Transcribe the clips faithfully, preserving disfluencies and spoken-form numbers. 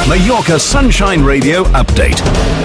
Mallorca Sunshine Radio update.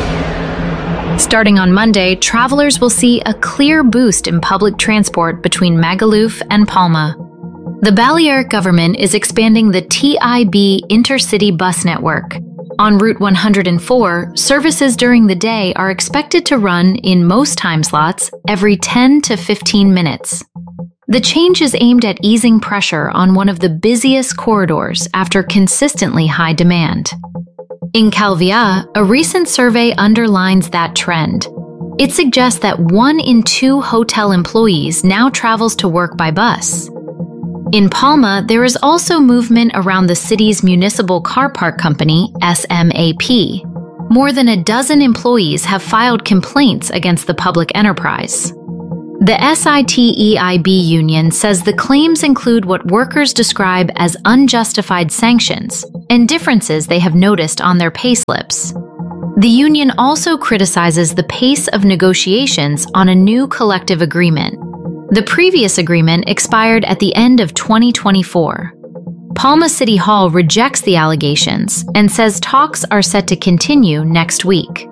Starting on Monday, travelers will see a clear boost in public transport between Magaluf and Palma. The Balearic government is expanding the T I B intercity bus network. On Route one hundred four, services during the day are expected to run in most time slots every ten to fifteen minutes. The change is aimed at easing pressure on one of the busiest corridors after consistently high demand. In Calvià, a recent survey underlines that trend. It suggests that one in two hotel employees now travels to work by bus. In Palma, there is also movement around the city's municipal car park company, S M A P. More than a dozen employees have filed complaints against the public enterprise. The S I T E I B union says the claims include what workers describe as unjustified sanctions and differences they have noticed on their payslips. The union also criticizes the pace of negotiations on a new collective agreement. The previous agreement expired at the end of twenty twenty-four. Palma City Hall rejects the allegations and says talks are set to continue next week.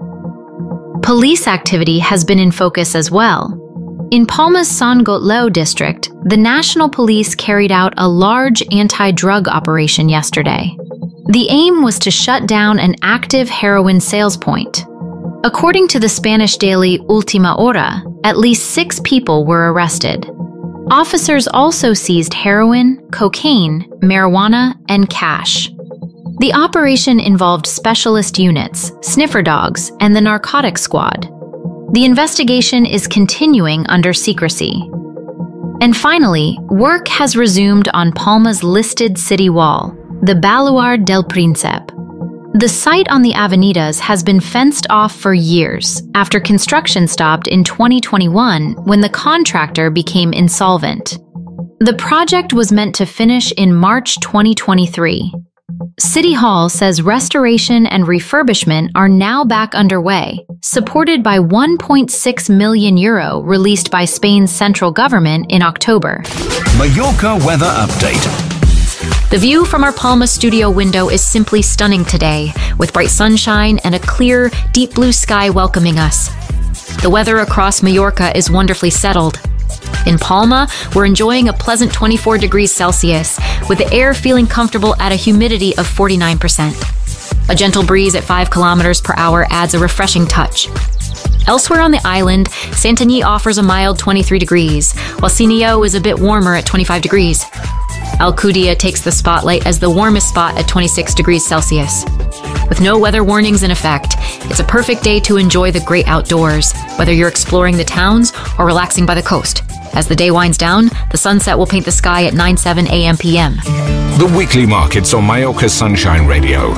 Police activity has been in focus as well. In Palma's San Gotlao district, the National Police carried out a large anti-drug operation yesterday. The aim was to shut down an active heroin sales point. According to the Spanish daily Ultima Hora, at least six people were arrested. Officers also seized heroin, cocaine, marijuana, and cash. The operation involved specialist units, sniffer dogs, and the narcotics squad. The investigation is continuing under secrecy. And finally, work has resumed on Palma's listed city wall, the Baluard del Príncipe. The site on the Avenidas has been fenced off for years after construction stopped in twenty twenty-one when the contractor became insolvent. The project was meant to finish in March twenty twenty-three. City Hall says restoration and refurbishment are now back underway, supported by one point six million euro released by Spain's central government in October. Mallorca weather update. The view from our Palma studio window is simply stunning today, with bright sunshine and a clear, deep blue sky welcoming us. The weather across Mallorca is wonderfully settled. In Palma, we're enjoying a pleasant twenty-four degrees Celsius, with the air feeling comfortable at a humidity of forty-nine percent. A gentle breeze at five kilometers per hour adds a refreshing touch. Elsewhere on the island, Santanyí offers a mild twenty-three degrees, while Sineo is a bit warmer at twenty-five degrees. Alcudia takes the spotlight as the warmest spot at twenty-six degrees Celsius. With no weather warnings in effect, it's a perfect day to enjoy the great outdoors, whether you're exploring the towns or relaxing by the coast. As the day winds down, the sunset will paint the sky at nine seven a m p m. The weekly markets on Mallorca Sunshine Radio.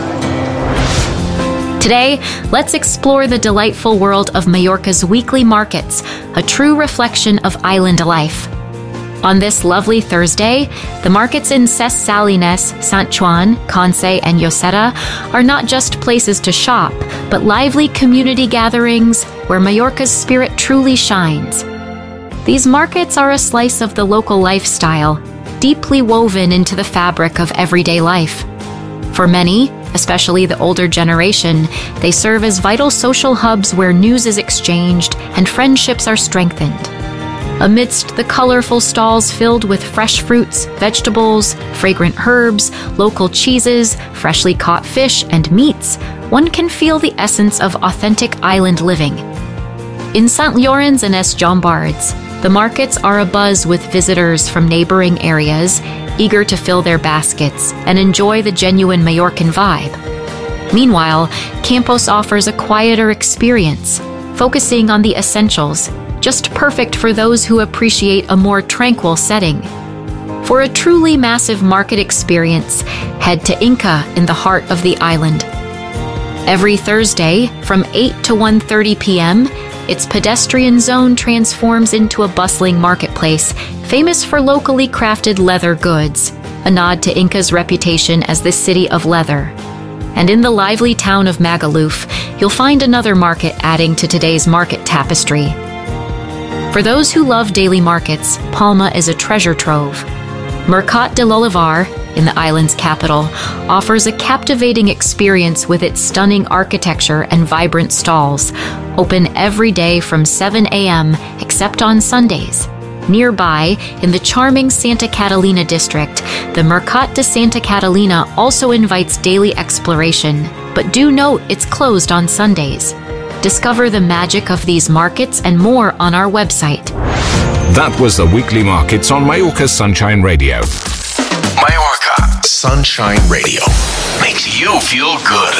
Today, let's explore the delightful world of Mallorca's weekly markets, a true reflection of island life. On this lovely Thursday, the markets in Ses Salines, Sant Joan, Conce, and Lloseta are not just places to shop, but lively community gatherings where Mallorca's spirit truly shines. These markets are a slice of the local lifestyle, deeply woven into the fabric of everyday life. For many, especially the older generation, they serve as vital social hubs where news is exchanged and friendships are strengthened. Amidst the colorful stalls filled with fresh fruits, vegetables, fragrant herbs, local cheeses, freshly caught fish, and meats, one can feel the essence of authentic island living. In Saint Llorenç and Es Llombards, the markets are abuzz with visitors from neighboring areas, eager to fill their baskets and enjoy the genuine Mallorcan vibe. Meanwhile, Campos offers a quieter experience, focusing on the essentials, just perfect for those who appreciate a more tranquil setting. For a truly massive market experience, head to Inca in the heart of the island. Every Thursday, from eight to one thirty p m, its pedestrian zone transforms into a bustling marketplace, famous for locally crafted leather goods, a nod to Inca's reputation as the city of leather. And in the lively town of Magaluf, you'll find another market adding to today's market tapestry. For those who love daily markets, Palma is a treasure trove. Mercat de l'Olivar, in the island's capital, offers a captivating experience with its stunning architecture and vibrant stalls, open every day from seven a.m. except on Sundays. Nearby, in the charming Santa Catalina district, the Mercat de Santa Catalina also invites daily exploration, but do note it's closed on Sundays. Discover the magic of these markets and more on our website. That was the Weekly Markets on Mallorca Sunshine Radio. Mallorca Sunshine Radio makes you feel good.